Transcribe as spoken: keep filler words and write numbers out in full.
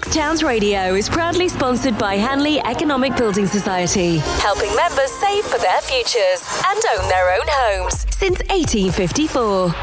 Six Towns Radio is proudly sponsored by Hanley Economic Building Society, helping members save for their futures and own their own homes since eighteen fifty-four.